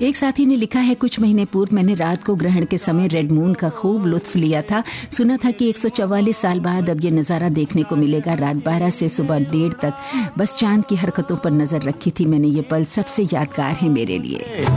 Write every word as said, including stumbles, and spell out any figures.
एक साथी ने लिखा है, कुछ महीने पूर्व मैंने रात को ग्रहण के समय रेड मून का खूब लुत्फ लिया था। सुना था कि एक सौ चौवालीस साल बाद अब ये नज़ारा देखने को मिलेगा। रात बारह से सुबह डेढ़ तक बस चांद की हरकतों पर नजर रखी थी मैंने। ये पल सबसे यादगार है मेरे लिए।